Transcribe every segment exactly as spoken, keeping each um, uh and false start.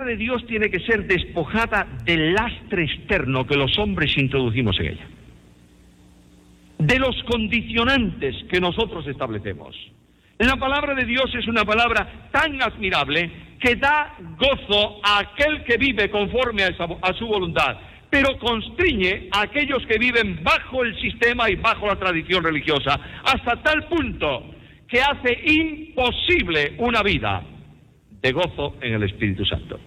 de Dios tiene que ser despojada del lastre externo que los hombres introducimos en ella, de los condicionantes que nosotros establecemos. La palabra de Dios es una palabra tan admirable que da gozo a aquel que vive conforme a, esa, a su voluntad, pero constriñe a aquellos que viven bajo el sistema y bajo la tradición religiosa, hasta tal punto que hace imposible una vida de gozo en el Espíritu Santo.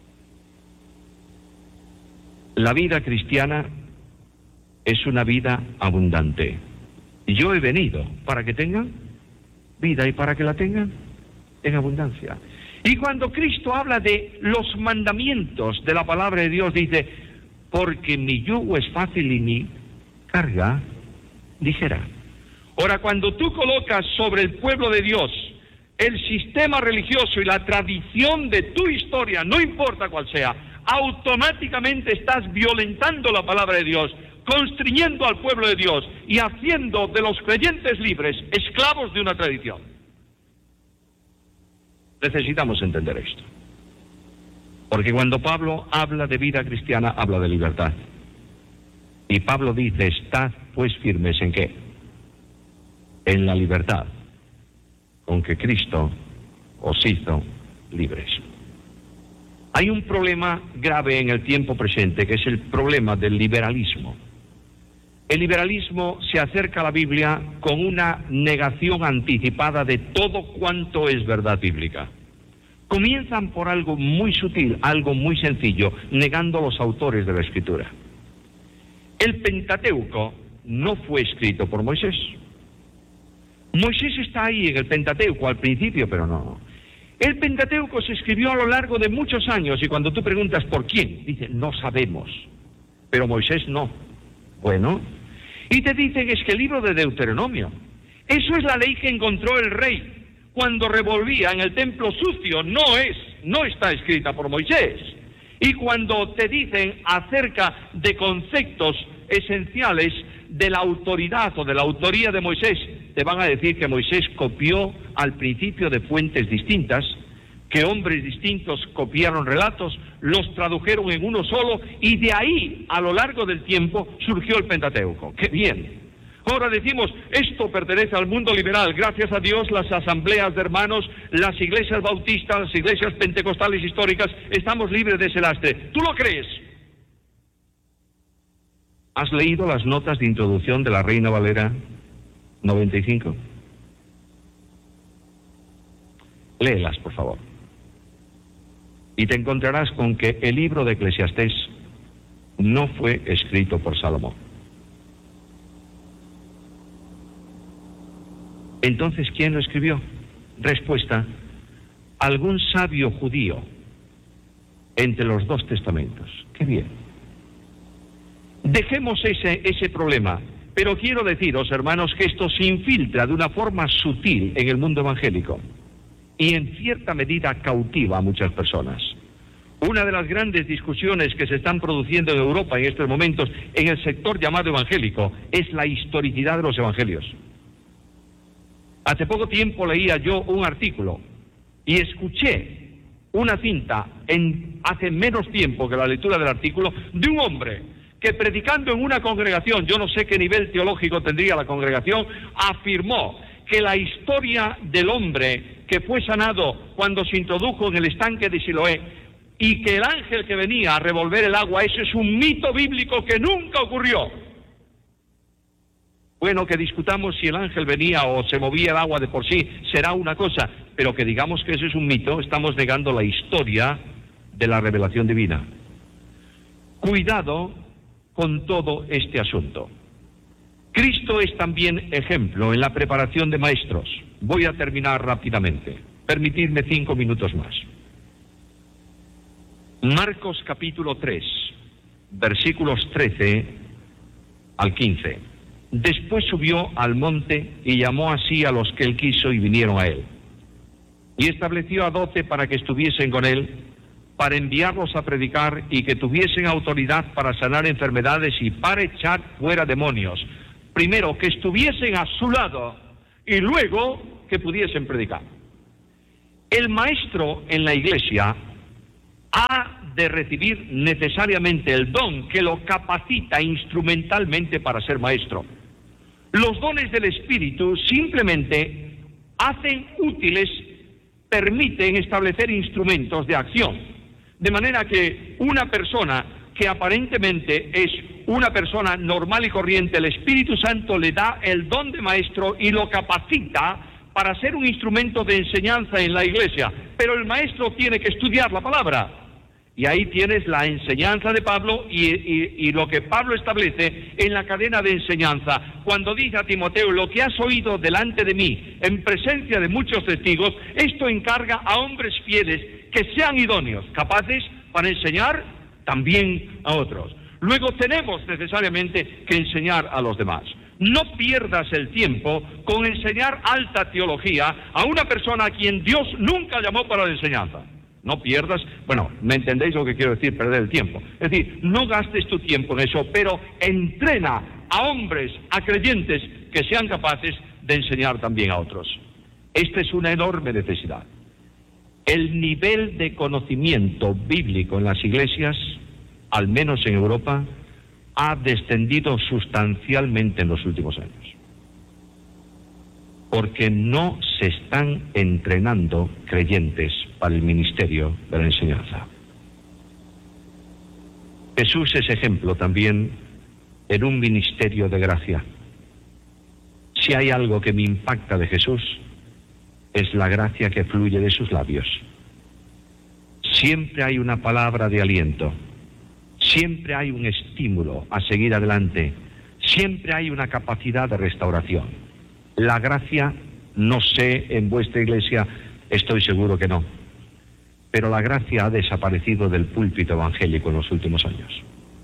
La vida cristiana es una vida abundante. Yo he venido para que tengan vida y para que la tengan en abundancia. Y cuando Cristo habla de los mandamientos de la palabra de Dios, dice, porque mi yugo es fácil y mi carga ligera. Ahora, cuando tú colocas sobre el pueblo de Dios el sistema religioso y la tradición de tu historia, no importa cuál sea, automáticamente estás violentando la palabra de Dios, constriñendo al pueblo de Dios y haciendo de los creyentes libres esclavos de una tradición. Necesitamos entender esto, porque cuando Pablo habla de vida cristiana, habla de libertad. Y Pablo dice, estad pues firmes ¿en qué? En la libertad con que Cristo os hizo libres. Hay un problema grave en el tiempo presente, que es el problema del liberalismo. El liberalismo se acerca a la Biblia con una negación anticipada de todo cuanto es verdad bíblica. Comienzan por algo muy sutil, algo muy sencillo, negando los autores de la Escritura. El Pentateuco no fue escrito por Moisés. Moisés está ahí en el Pentateuco al principio, pero no. El Pentateuco se escribió a lo largo de muchos años y cuando tú preguntas por quién, dice, no sabemos, pero Moisés no. Bueno, y te dicen es que el libro de Deuteronomio, eso es la ley que encontró el rey cuando revolvía en el templo sucio, no es, no está escrita por Moisés. Y cuando te dicen acerca de conceptos esenciales de la autoridad o de la autoría de Moisés, te van a decir que Moisés copió al principio de fuentes distintas, que hombres distintos copiaron relatos, los tradujeron en uno solo, y de ahí, a lo largo del tiempo, surgió el Pentateuco. ¡Qué bien! Ahora decimos, esto pertenece al mundo liberal. Gracias a Dios, las asambleas de hermanos, las iglesias bautistas, las iglesias pentecostales históricas, estamos libres de ese lastre. ¿Tú lo crees? ¿Has leído las notas de introducción de la Reina Valera noventa y cinco? Léelas, por favor. Y te encontrarás con que el libro de Eclesiastés no fue escrito por Salomón. Entonces, ¿quién lo escribió? Respuesta, algún sabio judío entre los dos testamentos. ¡Qué bien! Dejemos ese, ese problema, pero quiero deciros, hermanos, que esto se infiltra de una forma sutil en el mundo evangélico y en cierta medida cautiva a muchas personas. Una de las grandes discusiones que se están produciendo en Europa en estos momentos en el sector llamado evangélico es la historicidad de los evangelios. Hace poco tiempo leía yo un artículo y escuché una cinta en, hace menos tiempo que la lectura del artículo, de un hombre que predicando en una congregación, yo no sé qué nivel teológico tendría la congregación, afirmó que la historia del hombre que fue sanado cuando se introdujo en el estanque de Siloé y que el ángel que venía a revolver el agua, eso es un mito bíblico que nunca ocurrió. Bueno, que discutamos si el ángel venía o se movía el agua de por sí, será una cosa, pero que digamos que eso es un mito, estamos negando la historia de la revelación divina. Cuidado con todo este asunto. Cristo es también ejemplo en la preparación de maestros. Voy a terminar rápidamente. Permitidme cinco minutos más. Marcos capítulo tres, versículos trece al quince. Después subió al monte y llamó así a los que él quiso y vinieron a él. Y estableció a doce para que estuviesen con él, para enviarlos a predicar y que tuviesen autoridad para sanar enfermedades y para echar fuera demonios. Primero, que estuviesen a su lado y luego que pudiesen predicar. El maestro en la iglesia ha de recibir necesariamente el don que lo capacita instrumentalmente para ser maestro. Los dones del Espíritu simplemente hacen útiles, permiten establecer instrumentos de acción. De manera que una persona que aparentemente es una persona normal y corriente, el Espíritu Santo le da el don de maestro y lo capacita para ser un instrumento de enseñanza en la iglesia. Pero el maestro tiene que estudiar la palabra. Y ahí tienes la enseñanza de Pablo y, y, y lo que Pablo establece en la cadena de enseñanza. Cuando dice a Timoteo, lo que has oído delante de mí, en presencia de muchos testigos, esto encarga a hombres fieles que sean idóneos, capaces para enseñar también a otros. Luego tenemos necesariamente que enseñar a los demás. No pierdas el tiempo con enseñar alta teología a una persona a quien Dios nunca llamó para la enseñanza. No pierdas, bueno, ¿me entendéis lo que quiero decir? Perder el tiempo. Es decir, no gastes tu tiempo en eso, pero entrena a hombres, a creyentes que sean capaces de enseñar también a otros. Esta es una enorme necesidad. El nivel de conocimiento bíblico en las iglesias, al menos en Europa, ha descendido sustancialmente en los últimos años. Porque no se están entrenando creyentes para el ministerio de la enseñanza. Jesús es ejemplo también en un ministerio de gracia. Si hay algo que me impacta de Jesús, es la gracia que fluye de sus labios. Siempre hay una palabra de aliento, siempre hay un estímulo a seguir adelante, siempre hay una capacidad de restauración. La gracia, no sé, en vuestra iglesia, estoy seguro que no, pero la gracia ha desaparecido del púlpito evangélico en los últimos años.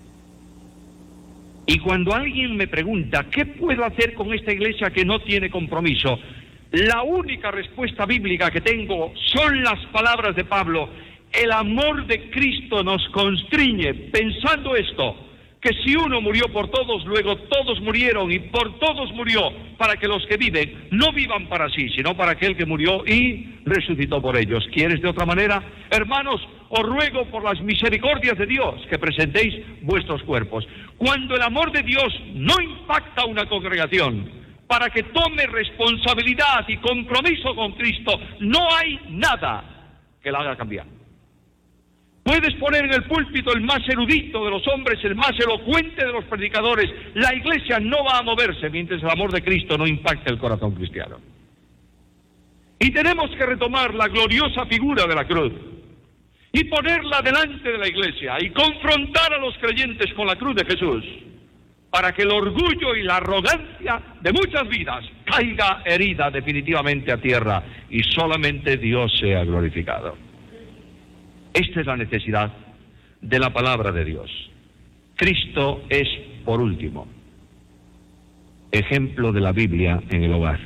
Y cuando alguien me pregunta, ¿qué puedo hacer con esta iglesia que no tiene compromiso? La única respuesta bíblica que tengo son las palabras de Pablo. El amor de Cristo nos constriñe, pensando esto, que si uno murió por todos, luego todos murieron, y por todos murió, para que los que viven no vivan para sí, sino para aquel que murió y resucitó por ellos. ¿Quieres de otra manera? Hermanos, os ruego por las misericordias de Dios que presentéis vuestros cuerpos. Cuando el amor de Dios no impacta a una congregación para que tome responsabilidad y compromiso con Cristo, no hay nada que la haga cambiar. Puedes poner en el púlpito el más erudito de los hombres, el más elocuente de los predicadores. La iglesia no va a moverse mientras el amor de Cristo no impacte el corazón cristiano. Y tenemos que retomar la gloriosa figura de la cruz y ponerla delante de la iglesia y confrontar a los creyentes con la cruz de Jesús, para que el orgullo y la arrogancia de muchas vidas caiga herida definitivamente a tierra y solamente Dios sea glorificado. Esta es la necesidad de la palabra de Dios. Cristo es, por último, ejemplo de la Biblia en el hogar.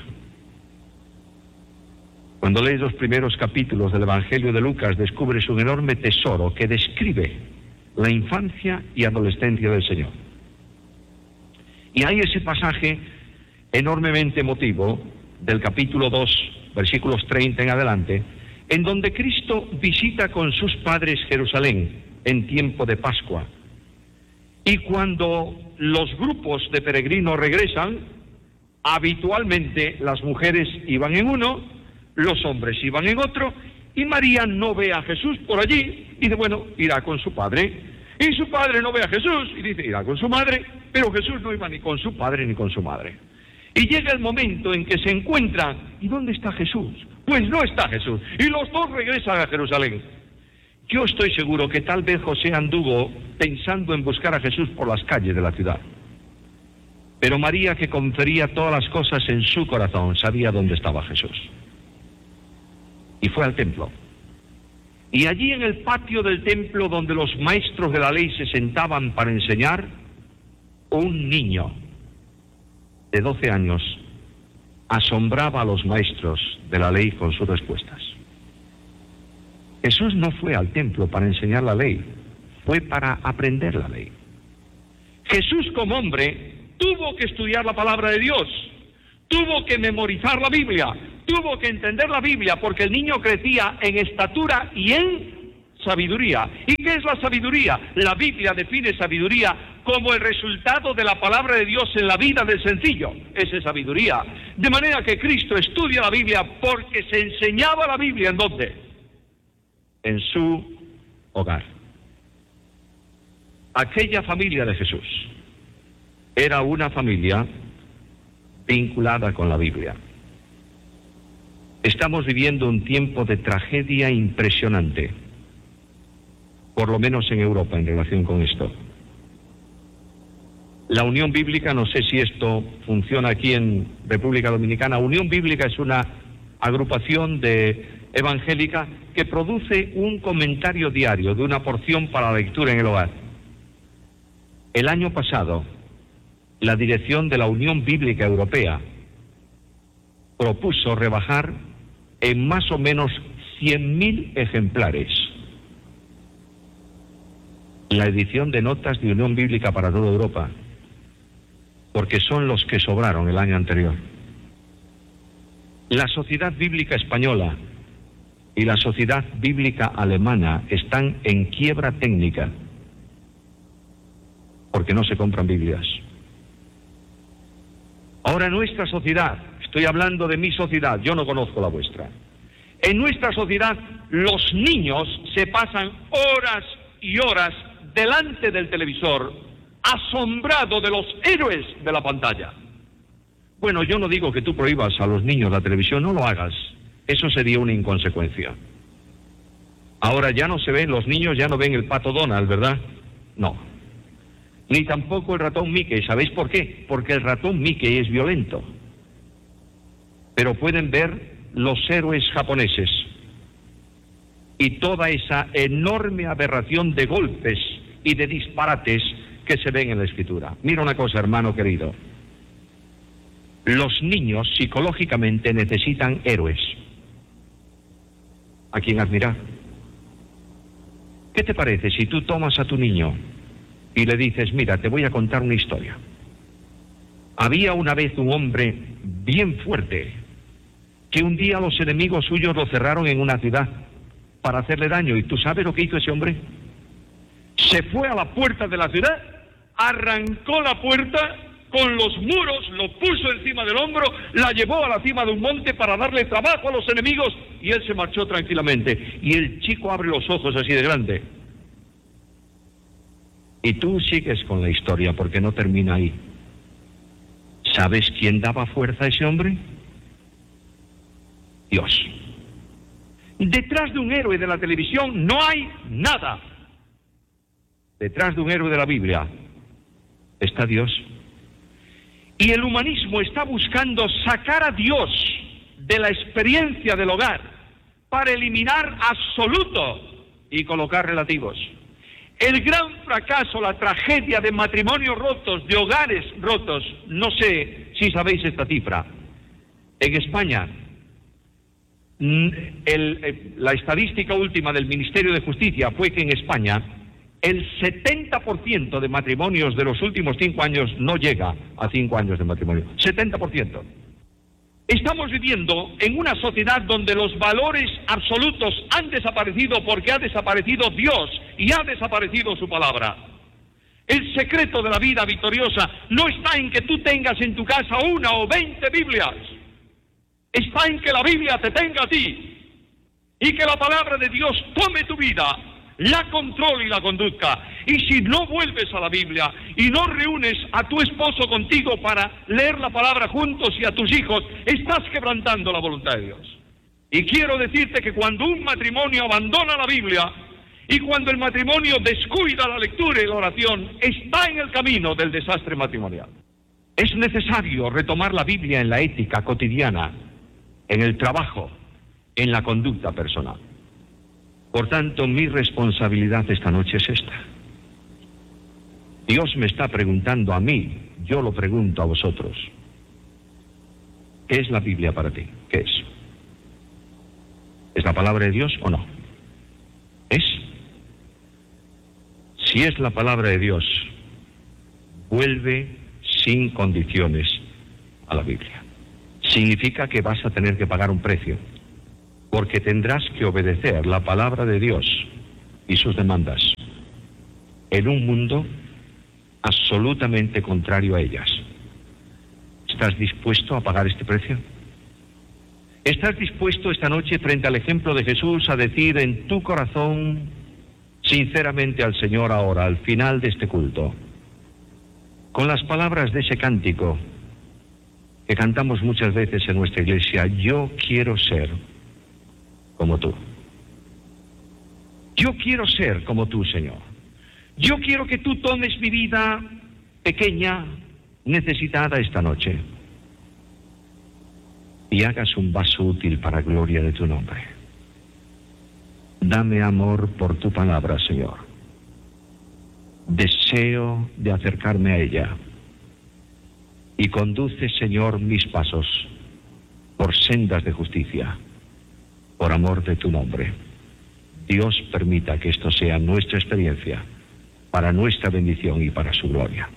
Cuando lees los primeros capítulos del Evangelio de Lucas, descubres un enorme tesoro que describe la infancia y adolescencia del Señor. Y hay ese pasaje enormemente emotivo del capítulo dos, versículos treinta en adelante, en donde Cristo visita con sus padres Jerusalén en tiempo de Pascua. Y cuando los grupos de peregrinos regresan, habitualmente las mujeres iban en uno, los hombres iban en otro, y María no ve a Jesús por allí, y dice, bueno, irá con su padre. Y su padre no ve a Jesús, y dice, irá con su madre, pero Jesús no iba ni con su padre ni con su madre. Y llega el momento en que se encuentran, ¿y dónde está Jesús? Pues no está Jesús, y los dos regresan a Jerusalén. Yo estoy seguro que tal vez José anduvo pensando en buscar a Jesús por las calles de la ciudad. Pero María, que confería todas las cosas en su corazón, sabía dónde estaba Jesús. Y fue al templo. Y allí en el patio del templo, donde los maestros de la ley se sentaban para enseñar, un niño de doce años asombraba a los maestros de la ley con sus respuestas. Jesús no fue al templo para enseñar la ley, fue para aprender la ley. Jesús, como hombre, tuvo que estudiar la palabra de Dios, tuvo que memorizar la Biblia, tuvo que entender la Biblia, porque el niño crecía en estatura y en sabiduría. ¿Y qué es la sabiduría? La Biblia define sabiduría como el resultado de la palabra de Dios en la vida del sencillo. Esa es sabiduría. De manera que Cristo estudia la Biblia porque se enseñaba la Biblia, ¿en dónde? En su hogar. Aquella familia de Jesús era una familia vinculada con la Biblia. Estamos viviendo un tiempo de tragedia impresionante, por lo menos en Europa, en relación con esto. La Unión Bíblica, no sé si esto funciona aquí en República Dominicana. Unión Bíblica es una agrupación de evangélica que produce un comentario diario de una porción para la lectura en el hogar. El año pasado, la dirección de la Unión Bíblica Europea propuso rebajar en más o menos cien mil ejemplares la edición de notas de Unión Bíblica para toda Europa, porque son los que sobraron el año anterior. La Sociedad Bíblica Española y la Sociedad Bíblica Alemana están en quiebra técnica porque no se compran Biblias. Ahora nuestra sociedad, estoy hablando de mi sociedad, yo no conozco la vuestra. En nuestra sociedad los niños se pasan horas y horas delante del televisor, asombrado de los héroes de la pantalla. Bueno, yo no digo que tú prohíbas a los niños la televisión, no lo hagas. Eso sería una inconsecuencia. Ahora ya no se ven, los niños ya no ven el Pato Donald, ¿verdad? No. Ni tampoco el ratón Mickey. ¿Sabéis por qué? Porque el ratón Mickey es violento. Pero pueden ver los héroes japoneses y toda esa enorme aberración de golpes y de disparates que se ven en la Escritura. Mira una cosa, hermano querido. Los niños psicológicamente necesitan héroes a quien admirar. ¿Qué te parece si tú tomas a tu niño y le dices, mira, te voy a contar una historia? Había una vez un hombre bien fuerte que un día los enemigos suyos lo cerraron en una ciudad para hacerle daño. ¿Y tú sabes lo que hizo ese hombre? Se fue a la puerta de la ciudad, arrancó la puerta con los muros, lo puso encima del hombro, la llevó a la cima de un monte para darle trabajo a los enemigos y él se marchó tranquilamente. Y el chico abre los ojos así de grande. Y tú sigues con la historia porque no termina ahí. ¿Sabes quién daba fuerza a ese hombre? Dios. Detrás de un héroe de la televisión no hay nada. Detrás de un héroe de la Biblia está Dios. Y el humanismo está buscando sacar a Dios de la experiencia del hogar para eliminar absoluto y colocar relativos. El gran fracaso, la tragedia de matrimonios rotos, de hogares rotos, no sé si sabéis esta cifra. En España, el, el, la estadística última del Ministerio de Justicia fue que en España el setenta por ciento de matrimonios de los últimos cinco años no llega a cinco años de matrimonio. setenta por ciento. Estamos viviendo en una sociedad donde los valores absolutos han desaparecido porque ha desaparecido Dios y ha desaparecido su palabra. El secreto de la vida victoriosa no está en que tú tengas en tu casa una o veinte Biblias. Está en que la Biblia te tenga a ti y que la palabra de Dios tome tu vida, la controle y la conduzca. Y si no vuelves a la Biblia y no reúnes a tu esposo contigo para leer la palabra juntos y a tus hijos, estás quebrantando la voluntad de Dios. Y quiero decirte que cuando un matrimonio abandona la Biblia y cuando el matrimonio descuida la lectura y la oración, está en el camino del desastre matrimonial. Es necesario retomar la Biblia en la ética cotidiana, en el trabajo, en la conducta personal. Por tanto, mi responsabilidad esta noche es esta. Dios me está preguntando a mí, yo lo pregunto a vosotros. ¿Qué es la Biblia para ti? ¿Qué es? ¿Es la palabra de Dios o no? ¿Es? Si es la palabra de Dios, vuelve sin condiciones a la Biblia. Significa que vas a tener que pagar un precio, porque tendrás que obedecer la palabra de Dios y sus demandas, en un mundo absolutamente contrario a ellas. ¿Estás dispuesto a pagar este precio? ¿Estás dispuesto esta noche, frente al ejemplo de Jesús, a decir en tu corazón sinceramente al Señor ahora, al final de este culto, con las palabras de ese cántico que cantamos muchas veces en nuestra iglesia: yo quiero ser como tú? Yo quiero ser como tú, Señor. Yo quiero que tú tomes mi vida pequeña, necesitada esta noche, y hagas un vaso útil para gloria de tu nombre. Dame amor por tu palabra, Señor. Deseo de acercarme a ella. Y conduce, Señor, mis pasos por sendas de justicia, por amor de tu nombre. Dios permita que esto sea nuestra experiencia, para nuestra bendición y para su gloria.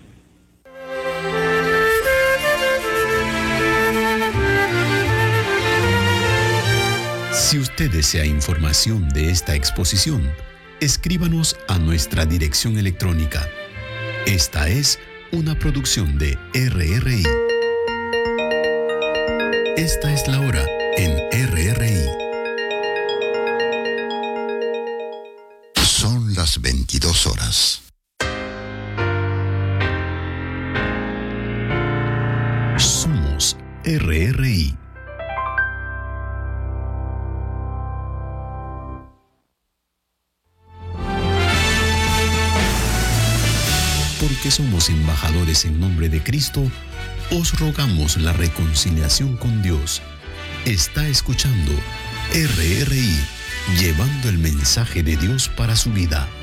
Si usted desea información de esta exposición, escríbanos a nuestra dirección electrónica. Esta es una producción de R R I. Esta es la hora en R R I. Son las veintidós horas. Somos R R I. Porque somos embajadores en nombre de Cristo, os rogamos la reconciliación con Dios. Está escuchando R R I, llevando el mensaje de Dios para su vida.